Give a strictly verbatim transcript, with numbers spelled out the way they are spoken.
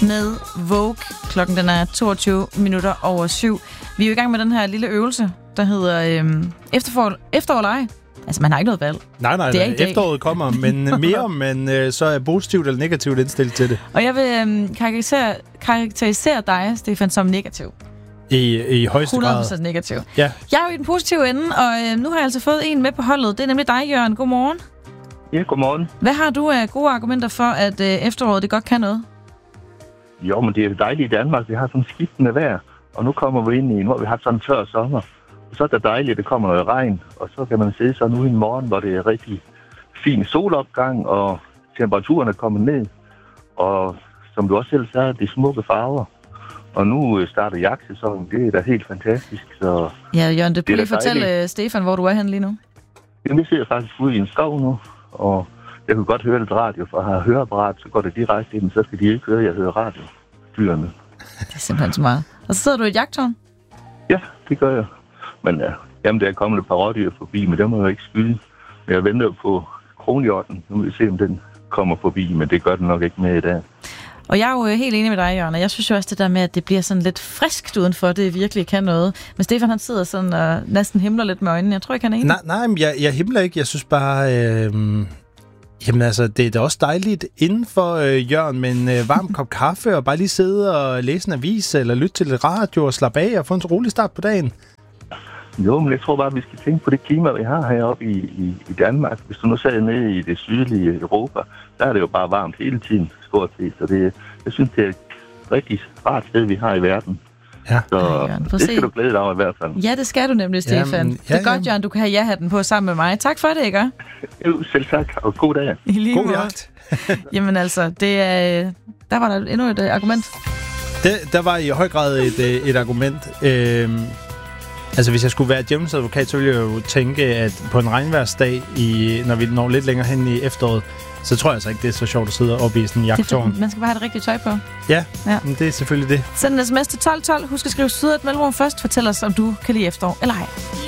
med Vogue. Klokken den er toogtyve minutter over syv. Vi er jo i gang med den her lille øvelse, der hedder øhm, efterfor, efterår eller ej. Altså, man har ikke noget valg. Nej, nej, nej. Efteråret kommer, men mere, men øh, så er positivt eller negativt indstillet til det. Og jeg vil øhm, karakterisere, karakterisere dig, Stefan, som negativ. I, i højeste grad. hundrede procent negativ. Ja. Jeg er jo i den positive ende, og øh, nu har jeg altså fået en med på holdet. Det er nemlig dig, Jørgen. Godmorgen. Ja, godmorgen. Hvad har du af gode argumenter for, at øh, efteråret det godt kan noget? Jo, men det er dejligt i Danmark. Vi har sådan skiftende vejr, og nu kommer vi ind i, hvor vi har sådan en tør sommer. Så er det dejligt, at det kommer noget regn, og så kan man sidde sådan ude i morgen, hvor det er rigtig fin solopgang, og temperaturen er kommet ned. Og som du også selv sagde, det er smukke farver. Og nu starter jagtsæsonen. Det er da helt fantastisk. Så ja, Jørgen, det prøv lige fortælle Stefan, hvor du er henne lige nu. Jamen, jeg sidder faktisk ude i en skov nu, og jeg kan godt høre lidt radio, for at have høreapparat, så går det direkte ind, så skal de ikke høre, at jeg hører radio. Dyrene. Det er simpelthen så meget. Og så sidder du i et jagttårn? Ja, det gør jeg. Men ja, jamen, der er kommet et par rådyr forbi, men dem må jeg ikke skyde. Men jeg venter på kronhjorten. Nu vil vi se, om den kommer forbi, men det gør den nok ikke med i dag. Og jeg er jo helt enig med dig, Jørgen, og jeg synes jo også det der med, at det bliver sådan lidt friskt udenfor, det virkelig kan noget. Men Stefan, han sidder sådan og næsten himler lidt med øjnene. Jeg tror ikke, han er enig. Nej, nej, jeg, jeg himler ikke. Jeg synes bare... Øh, jamen altså, det er da også dejligt indenfor, øh, Jørgen, med en øh, varm kop kaffe, og bare lige sidde og læse en avis, eller lytte til lidt radio, og slappe af, og få en så rolig start på dagen. Jo, men jeg tror bare, at vi skal tænke på det klima, vi har heroppe i, i, i Danmark. Hvis du nu sad nede i det sydlige Europa, der er det jo bare varmt hele tiden, stort set. Så det, jeg synes, det er et rigtig rart sted, vi har i verden. Ja. Så ja, Jørgen, det skal du glæde dig over i hvert fald. Ja, det skal du nemlig, Stefan. Jamen, ja, det er godt, Jørgen, du kan have ja-hatten på sammen med mig. Tak for det, ikke? Jo, selv tak, og god dag. I lige god jagt. Jamen altså, det er, der var der endnu et uh, argument. Det, der var i høj grad et, et argument. Øhm, altså, hvis jeg skulle være djævelens advokat, så ville jeg jo tænke, at på en regnværsdag, i, når vi når lidt længere hen i efteråret, så tror jeg altså ikke, det er så sjovt at sidde oppe i sådan en jagttårn. Man skal bare have det rigtige tøj på. Ja, ja. Men det er selvfølgelig det. Send en sms til tolv tolv. Husk at skrive syd et mellemrum først. Fortæl os, om du kan lide efterår eller ej.